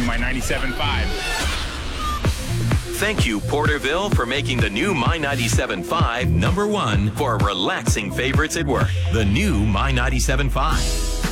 my 97.5. Thank you, Porterville, for making the new My 97.5 #1 for relaxing favorites at work. The new My 97.5.